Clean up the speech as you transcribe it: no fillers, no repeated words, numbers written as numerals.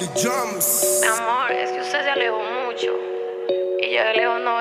Mi amor, es que usted se alejó mucho y yo de lejos no